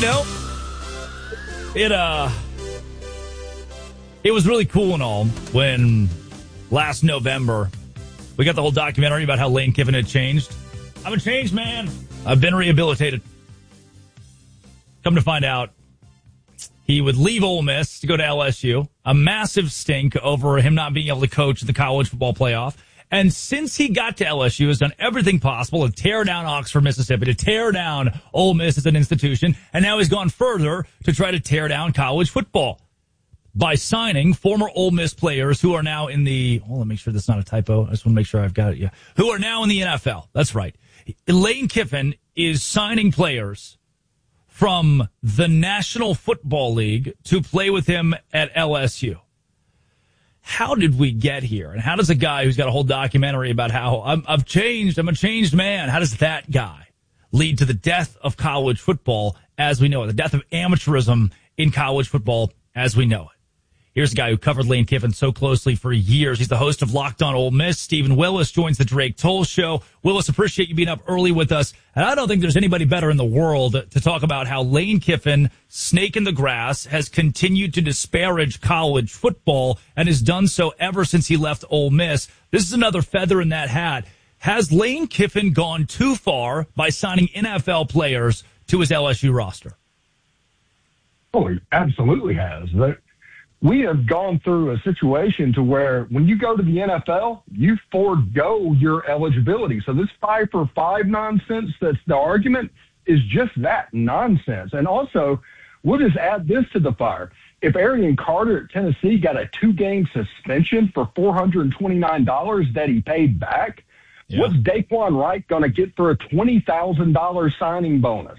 know, it was really cool and all when last November we got the whole documentary about how Lane Kiffin had changed. I'm a changed man. I've been rehabilitated. Come to find out, he would leave Ole Miss to go to LSU. A massive stink over him not being able to coach the college football playoff. And since he got to LSU, has done everything possible to tear down Oxford, Mississippi, to tear down Ole Miss as an institution. And now he's gone further to try to tear down college football by signing former Ole Miss players who are now in the, let me make sure that's not a typo. I just want to make sure I've got it. Yeah. Who are now in the NFL. That's right. Lane Kiffin is signing players from the National Football League to play with him at LSU. How did we get here? And how does a guy who's got a whole documentary about how I've changed, I'm a changed man, how does that guy lead to the death of college football as we know it, the death of amateurism in college football as we know it? Here's a guy who covered Lane Kiffin so closely for years. He's the host of Locked On Ole Miss. Stephen Willis joins the Drake Toll Show. Willis, appreciate you being up early with us. And I don't think there's anybody better in the world to talk about how Lane Kiffin, snake in the grass, has continued to disparage college football and has done so ever since he left Ole Miss. This is another feather in that hat. Has Lane Kiffin gone too far by signing NFL players to his LSU roster? Oh, he absolutely has. We have gone through a situation to where when you go to the NFL, you forego your eligibility. So this 5 for 5 nonsense, that's the argument, is just that, nonsense. And also, we'll just add this to the fire. If Arian Carter at Tennessee got a 2-game suspension for $429 that he paid back, what's Daquan Wright going to get for a $20,000 signing bonus?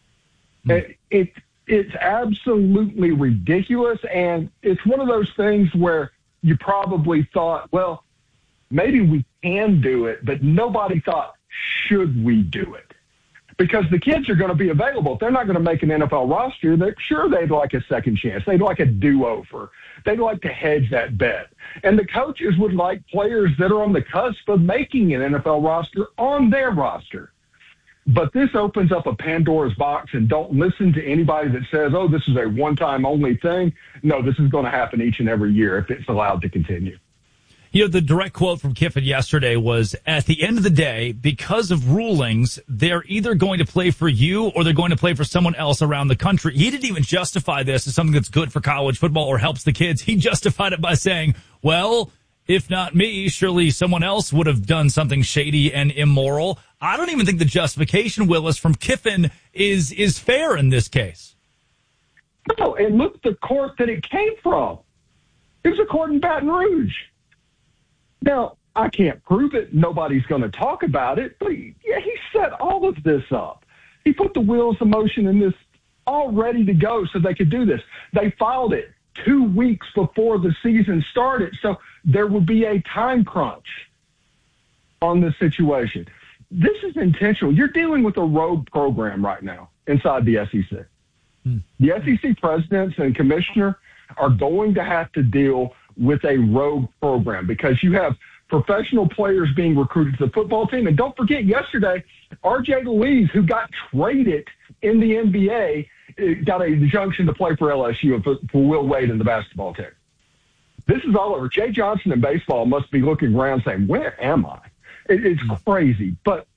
It's absolutely ridiculous, and it's one of those things where you probably thought, well, maybe we can do it, but nobody thought, should we do it? Because the kids are going to be available. If they're not going to make an NFL roster, they'd like a second chance. They'd like a do-over. They'd like to hedge that bet. And the coaches would like players that are on the cusp of making an NFL roster on their roster. But this opens up a Pandora's box, and don't listen to anybody that says, oh, this is a one-time only thing. No, this is going to happen each and every year if it's allowed to continue. You know, the direct quote from Kiffin yesterday was, at the end of the day, because of rulings, they're either going to play for you or they're going to play for someone else around the country. He didn't even justify this as something that's good for college football or helps the kids. He justified it by saying, well, if not me, surely someone else would have done something shady and immoral. I don't even think the justification, Willis, from Kiffin is fair in this case. No, and look at the court that it came from. It was a court in Baton Rouge. Now, I can't prove it. Nobody's going to talk about it. But he set all of this up. He put the wheels of motion in this all ready to go so they could do this. They filed it 2 weeks before the season started, so there would be a time crunch on this situation. This is intentional. You're dealing with a rogue program right now inside the SEC. The SEC presidents and commissioner are going to have to deal with a rogue program because you have professional players being recruited to the football team. And don't forget, yesterday, R.J. Louise, who got traded in the NBA, got a injunction to play for LSU and for Will Wade in the basketball team. This is all over. Jay Johnson in baseball must be looking around saying, where am I? It's crazy. But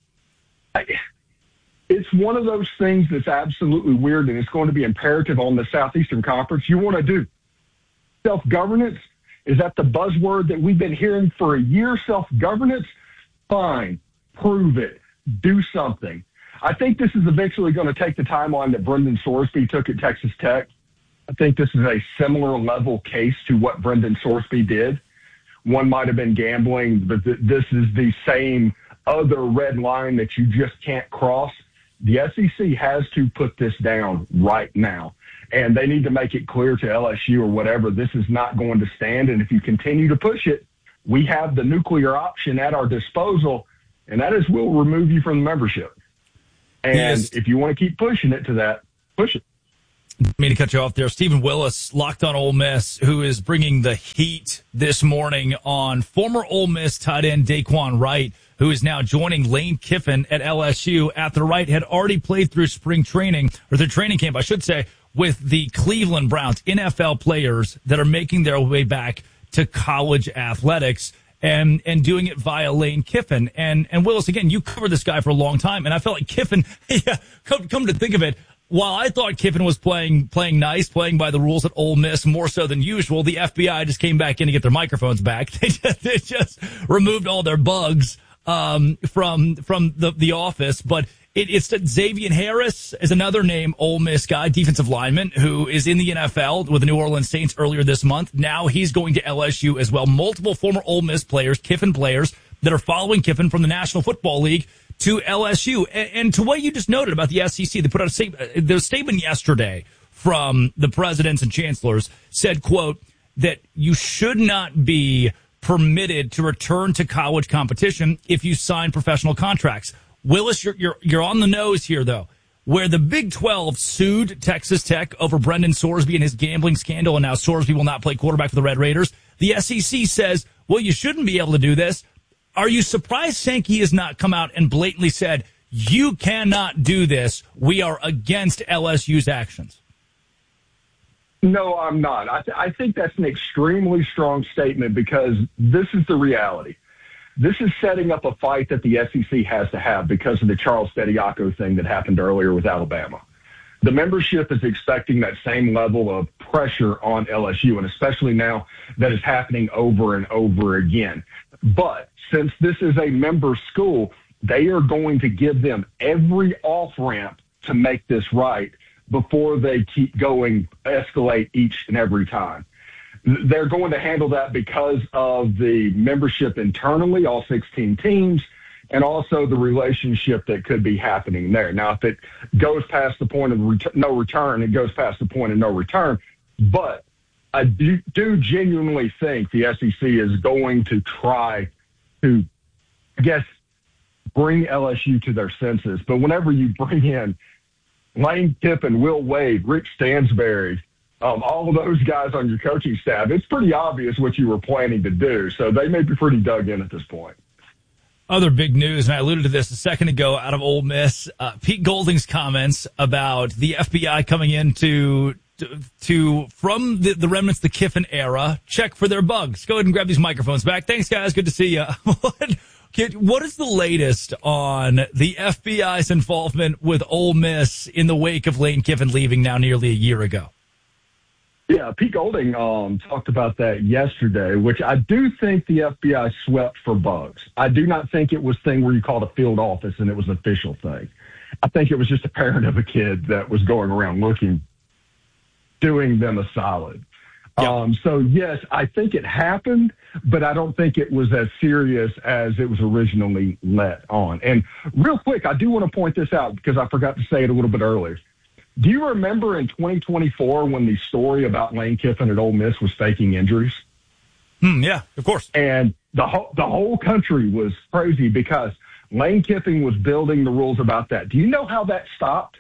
it's one of those things that's absolutely weird, and it's going to be imperative on the Southeastern Conference. You want to do self-governance? Is that the buzzword that we've been hearing for a year, self-governance? Fine. Prove it. Do something. I think this is eventually going to take the timeline that Brendan Sorsby took at Texas Tech. I think this is a similar level case to what Brendan Sorsby did. One might have been gambling, but this is the same other red line that you just can't cross. The SEC has to put this down right now, and they need to make it clear to LSU or whatever, this is not going to stand, and if you continue to push it, we have the nuclear option at our disposal, and that is we'll remove you from the membership. And if you want to keep pushing it to that, push it. Me to cut you off there. Stephen Willis, Locked on Ole Miss, who is bringing the heat this morning on former Ole Miss tight end Daquan Wright, who is now joining Lane Kiffin at LSU after Wright had already played through spring training, or through training camp, I should say, with the Cleveland Browns, NFL players that are making their way back to college athletics and doing it via Lane Kiffin. And Willis, again, you covered this guy for a long time, and I felt like Kiffin, come to think of it, while I thought Kiffin was playing nice, playing by the rules at Ole Miss more so than usual, the FBI just came back in to get their microphones back. They just removed all their bugs from the office. But it's that Xavier Harris is another name, Ole Miss guy, defensive lineman, who is in the NFL with the New Orleans Saints earlier this month. Now he's going to LSU as well. Multiple former Ole Miss players, Kiffin players, that are following Kiffin from the National Football League to LSU. And to what you just noted about the SEC, they put out their statement yesterday from the presidents and chancellors said, quote, that you should not be permitted to return to college competition if you sign professional contracts. Willis, you're on the nose here, though. Where the Big 12 sued Texas Tech over Brendan Sorsby and his gambling scandal, and now Sorsby will not play quarterback for the Red Raiders, the SEC says, well, you shouldn't be able to do this. Are you surprised Sankey has not come out and blatantly said, you cannot do this, we are against LSU's actions? No, I'm not. I think that's an extremely strong statement because this is the reality. This is setting up a fight that the SEC has to have because of the Charles Bediako thing that happened earlier with Alabama. The membership is expecting that same level of pressure on LSU, and especially now that is happening over and over again. But since this is a member school, they are going to give them every off-ramp to make this right before they keep going, escalate each and every time. They're going to handle that because of the membership internally, all 16 teams, and also the relationship that could be happening there. Now, if it goes past the point of no return, it goes past the point of no return. But I do genuinely think the SEC is going to try to, I guess, bring LSU to their senses. But whenever you bring in Lane Kiffin, Will Wade, Rick Stansberry, all of those guys on your coaching staff, it's pretty obvious what you were planning to do. So they may be pretty dug in at this point. Other big news, and I alluded to this a second ago out of Ole Miss, Pete Golding's comments about the FBI coming in to from the remnants of the Kiffin era, check for their bugs. Go ahead and grab these microphones back. Thanks, guys. Good to see you. What is the latest on the FBI's involvement with Ole Miss in the wake of Lane Kiffin leaving now nearly a year ago? Yeah, Pete Golding talked about that yesterday, which I do think the FBI swept for bugs. I do not think it was a thing where you called a field office and it was an official thing. I think it was just a parent of a kid that was going around looking, doing them a solid. Yep. So, yes, I think it happened, but I don't think it was as serious as it was originally let on. And real quick, I do want to point this out because I forgot to say it a little bit earlier. Do you remember in 2024 when the story about Lane Kiffin at Ole Miss was faking injuries? Yeah, of course. And the whole country was crazy because Lane Kiffin was building the rules about that. Do you know how that stopped?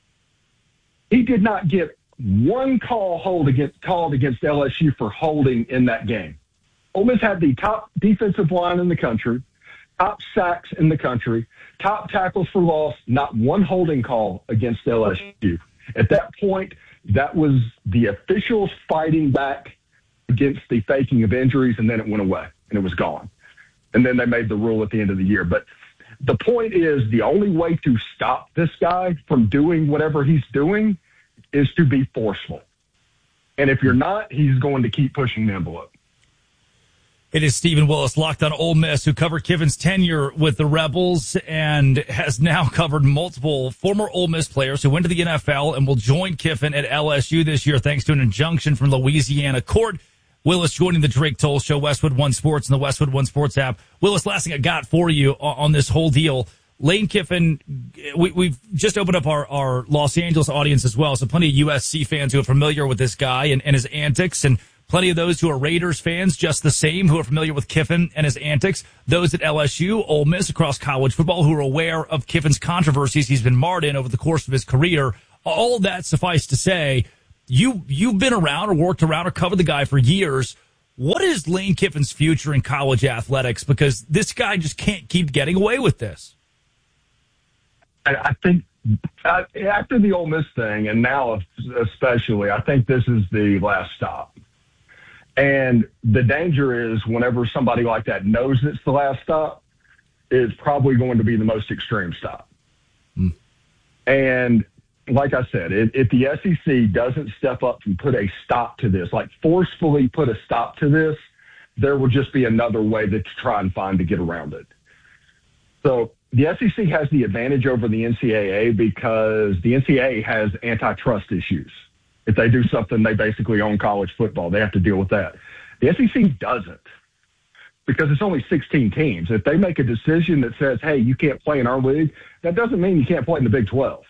He did not get one called against LSU for holding in that game. Ole Miss had the top defensive line in the country, top sacks in the country, top tackles for loss, not one holding call against LSU. At that point, that was the officials fighting back against the faking of injuries, and then it went away, and it was gone. And then they made the rule at the end of the year. But the point is the only way to stop this guy from doing whatever he's doing is to be forceful. And if you're not, he's going to keep pushing the envelope. It is Stephen Willis, Locked on Ole Miss, who covered Kiffin's tenure with the Rebels and has now covered multiple former Ole Miss players who went to the NFL and will join Kiffin at LSU this year thanks to an injunction from Louisiana court. Willis joining the Drake Toll Show, Westwood One Sports, and the Westwood One Sports app. Willis, last thing I got for you on this whole deal. Lane Kiffin, we've just opened up our Los Angeles audience as well, so plenty of USC fans who are familiar with this guy and his antics, and plenty of those who are Raiders fans just the same who are familiar with Kiffin and his antics. Those at LSU, Ole Miss, across college football who are aware of Kiffin's controversies he's been marred in over the course of his career. All that suffice to say, you've been around or worked around or covered the guy for years. What is Lane Kiffin's future in college athletics? Because this guy just can't keep getting away with this. I think after the Ole Miss thing, and now especially, I think this is the last stop. And the danger is whenever somebody like that knows it's the last stop, it's probably going to be the most extreme stop. And like I said, if the SEC doesn't step up and put a stop to this, like forcefully put a stop to this, there will just be another way to try and find to get around it. So the SEC has the advantage over the NCAA because the NCAA has antitrust issues. If they do something, they basically own college football. They have to deal with that. The SEC doesn't because it's only 16 teams. If they make a decision that says, hey, you can't play in our league, that doesn't mean you can't play in the Big 12.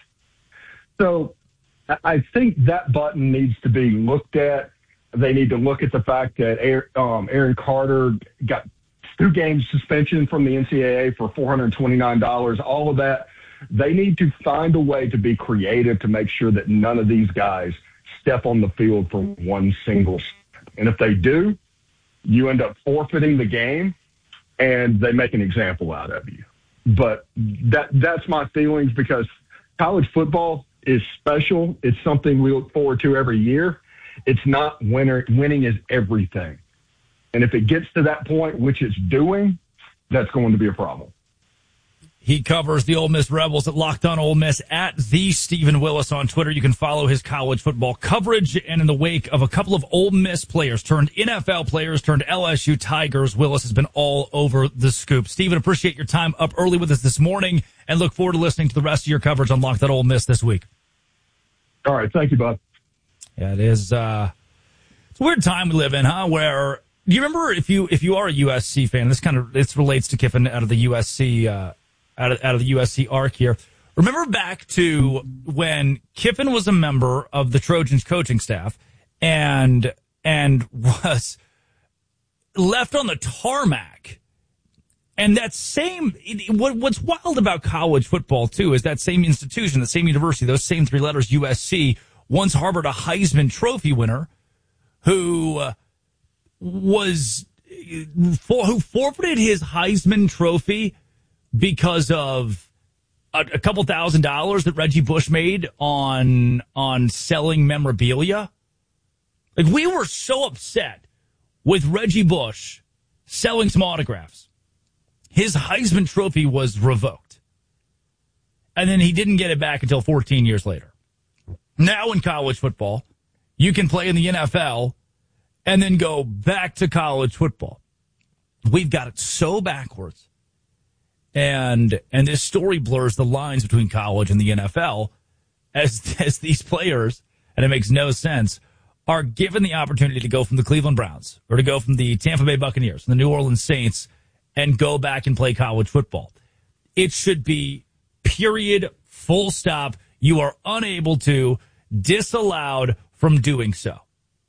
So I think that button needs to be looked at. They need to look at the fact that Aaron Carter got 2 games suspension from the NCAA for $429, all of that. They need to find a way to be creative to make sure that none of these guys step on the field for one single step. And if they do, you end up forfeiting the game and they make an example out of you. But that's my feelings because college football is special. It's something we look forward to every year. It's not winning is everything. And if it gets to that point, which it's doing, that's going to be a problem. He covers the Ole Miss Rebels at Locked On Ole Miss at the Stephen Willis on Twitter. You can follow his college football coverage. And in the wake of a couple of Ole Miss players turned NFL players turned LSU Tigers, Willis has been all over the scoop. Stephen, appreciate your time up early with us this morning and look forward to listening to the rest of your coverage on Locked On Ole Miss this week. All right. Thank you, bud. Yeah, it is. It's a weird time we live in, huh? Where do you remember if you are a USC fan? This relates to Kiffin out of the USC out of the USC arc here. Remember back to when Kiffin was a member of the Trojans coaching staff and was left on the tarmac. And that same, what's wild about college football too is that same institution, the same university, those same 3 letters, USC, once harbored a Heisman Trophy winner who forfeited his Heisman Trophy because of a couple $1,000s that Reggie Bush made on selling memorabilia. Like, we were so upset with Reggie Bush selling some autographs. His Heisman Trophy was revoked. And then he didn't get it back until 14 years later. Now in college football, you can play in the NFL and then go back to college football. We've got it so backwards. And this story blurs the lines between college and the NFL as these players, and it makes no sense, are given the opportunity to go from the Cleveland Browns or to go from the Tampa Bay Buccaneers and the New Orleans Saints and go back and play college football. It should be period, full stop. You are unable to, disallowed from doing so.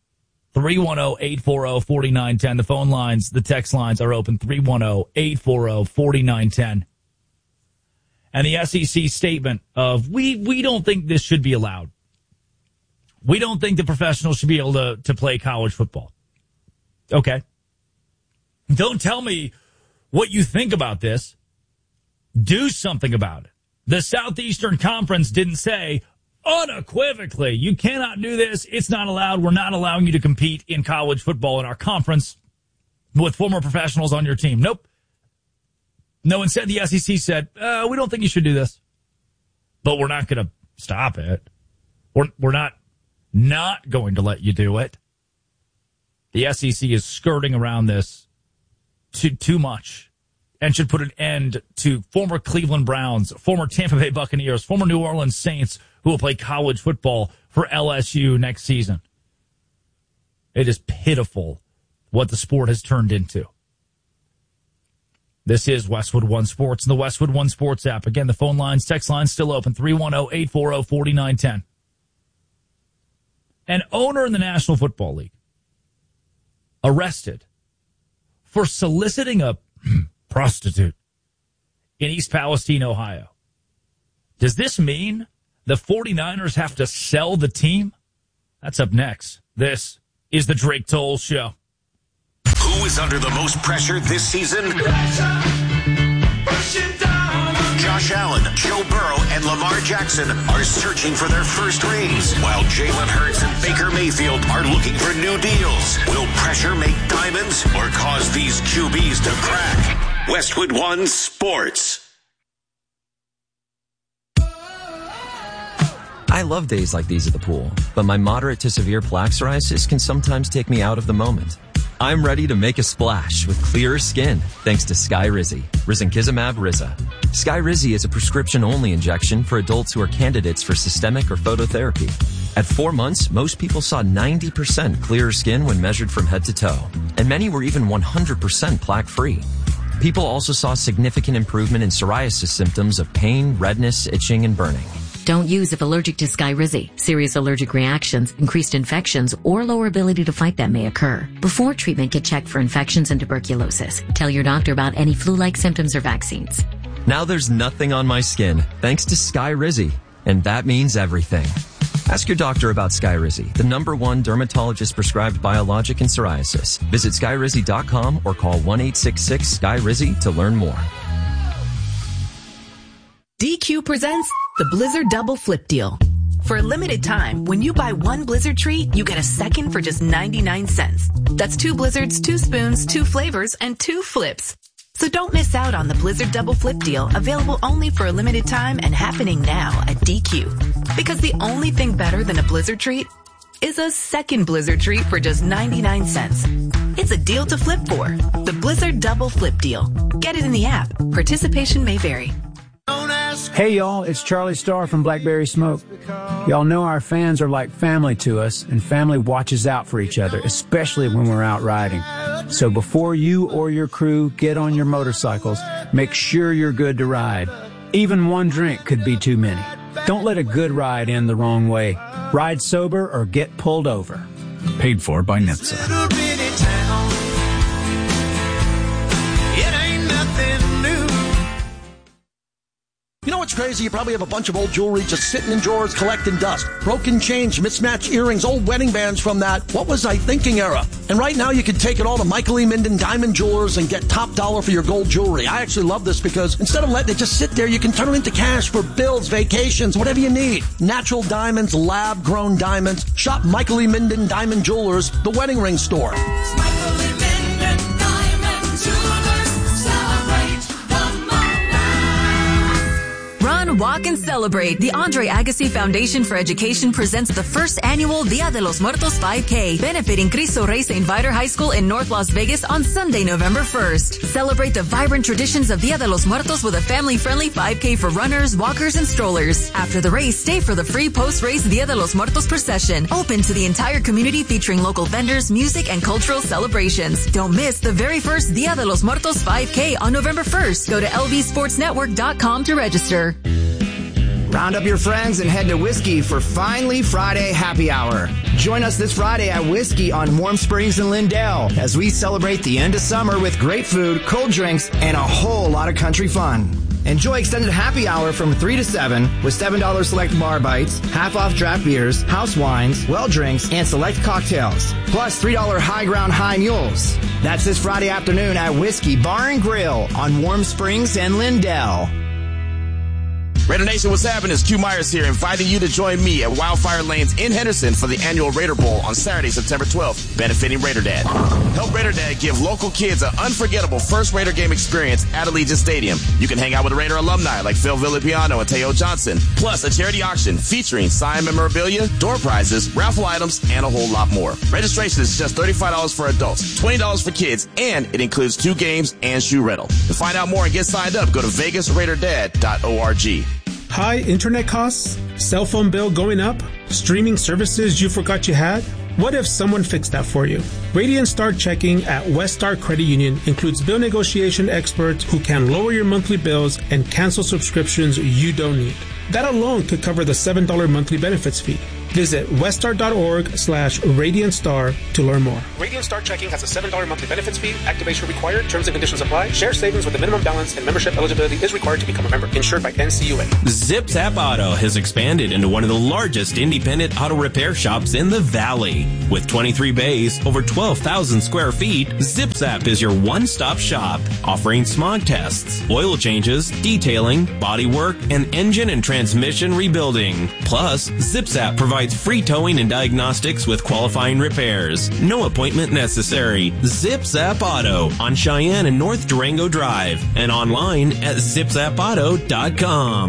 310-840-4910. The phone lines, the text lines are open. 310-840-4910. And the SEC statement of, we don't think this should be allowed. We don't think the professionals should be able to play college football. Okay. Don't tell me what you think about this. Do something about it. The Southeastern Conference didn't say unequivocally, you cannot do this. It's not allowed. We're not allowing you to compete in college football in our conference with former professionals on your team. Nope. No, instead the SEC said, we don't think you should do this, but we're not going to stop it. We're not going to let you do it. The SEC is skirting around this too much and should put an end to former Cleveland Browns, former Tampa Bay Buccaneers, former New Orleans Saints who will play college football for LSU next season. It is pitiful what the sport has turned into. This is Westwood One Sports and the Westwood One Sports app. Again, the phone lines, text lines still open, 310-840-4910. An owner in the National Football League arrested for soliciting a prostitute in East Palestine, Ohio. Does this mean the 49ers have to sell the team? That's up next. This is the Drake Toll Show. Who is under the most pressure this season? Josh Allen, Joe Burrow, and Lamar Jackson are searching for their first rings, while Jalen Hurts and Baker Mayfield are looking for new deals. Will pressure make diamonds or cause these QBs to crack? Westwood One Sports. I love days like these at the pool, but my moderate to severe plaque psoriasis can sometimes take me out of the moment. I'm ready to make a splash with clearer skin thanks to Skyrizi, risankizumab Riza. Skyrizi is a prescription-only injection for adults who are candidates for systemic or phototherapy. At 4 months, most people saw 90% clearer skin when measured from head to toe, and many were even 100% plaque-free. People also saw significant improvement in psoriasis symptoms of pain, redness, itching, and burning. Don't use if allergic to Skyrizi. Serious allergic reactions, increased infections, or lower ability to fight them may occur. Before treatment, get checked for infections and tuberculosis. Tell your doctor about any flu-like symptoms or vaccines. Now there's nothing on my skin thanks to Skyrizi, and that means everything. Ask your doctor about Skyrizi, the #1 dermatologist-prescribed biologic in psoriasis. Visit Skyrizi.com or call 1-866-SKYRIZI to learn more. DQ presents the Blizzard Double Flip Deal. For a limited time, when you buy one Blizzard treat, you get a second for just 99 cents. That's 2 Blizzards, 2 spoons, 2 flavors, and 2 flips. So don't miss out on the Blizzard Double Flip Deal, available only for a limited time and happening now at DQ. Because the only thing better than a Blizzard treat is a second Blizzard treat for just 99 cents. It's a deal to flip for. The Blizzard Double Flip Deal. Get it in the app. Participation may vary. Hey y'all, it's Charlie Starr from Blackberry Smoke. Y'all know our fans are like family to us, and family watches out for each other, especially when we're out riding. So before you or your crew get on your motorcycles, make sure you're good to ride. Even one drink could be too many. Don't let a good ride end the wrong way. Ride sober or get pulled over. Paid for by NHTSA. You know what's crazy? You probably have a bunch of old jewelry just sitting in drawers collecting dust. Broken chains, mismatched earrings, old wedding bands from that "what was I thinking" era. And right now you can take it all to Michael E. Minden Diamond Jewelers and get top dollar for your gold jewelry. I actually love this because instead of letting it just sit there, you can turn it into cash for bills, vacations, whatever you need. Natural diamonds, lab-grown diamonds. Shop Michael E. Minden Diamond Jewelers, the wedding ring store. Michael E. Minden Diamond Jewelers, celebrate the Run, walk, and celebrate. The Andre Agassi Foundation for Education presents the first annual Dia de los Muertos 5K, benefiting Cristo Rey St. Viator High School in North Las Vegas on Sunday, November 1st. Celebrate the vibrant traditions of Dia de los Muertos with a family-friendly 5K for runners, walkers, and strollers. After the race, stay for the free post-race Dia de los Muertos procession, open to the entire community, featuring local vendors, music, and cultural celebrations. Don't miss the very first Dia de los Muertos 5K on November 1st. Go to lvsportsnetwork.com to register. Round up your friends and head to Whiskey for Finally Friday Happy Hour. Join us this Friday at Whiskey on Warm Springs in Lindell as we celebrate the end of summer with great food, cold drinks, and a whole lot of country fun. Enjoy extended happy hour from 3 to 7 with $7 select bar bites, half off draft beers, house wines, well drinks, and select cocktails. Plus $3 high ground high mules. That's this Friday afternoon at Whiskey Bar and Grill on Warm Springs and Lindell. Raider Nation, what's happening? It's Q Myers here, inviting you to join me at Wildfire Lanes in Henderson for the annual Raider Bowl on Saturday, September 12th, benefiting Raider Dad. Help Raider Dad give local kids an unforgettable first Raider game experience at Allegiant Stadium. You can hang out with Raider alumni like Phil Villapiano and Teo Johnson, plus a charity auction featuring signed memorabilia, door prizes, raffle items, and a whole lot more. Registration is just $35 for adults, $20 for kids, and it includes 2 games and shoe rental. To find out more and get signed up, go to VegasRaiderDad.org. High internet costs? Cell phone bill going up? Streaming services you forgot you had? What if someone fixed that for you? Radiant Start Checking at West Star Credit Union includes bill negotiation experts who can lower your monthly bills and cancel subscriptions you don't need. That alone could cover the $7 monthly benefits fee. Visit weststar.org/RadiantStar to learn more. Radiant Star Checking has a $7 monthly benefits fee. Activation required. Terms and conditions apply. Share savings with a minimum balance and membership eligibility is required to become a member. Insured by NCUA. ZipZap Auto has expanded into one of the largest independent auto repair shops in the Valley. With 23 bays, over 12,000 square feet, ZipZap is your one-stop shop, offering smog tests, oil changes, detailing, body work, and engine and transmission rebuilding. Plus, ZipZap provides free towing and diagnostics with qualifying repairs. No appointment necessary. ZipZap Auto on Cheyenne and North Durango Drive and online at zipzapauto.com.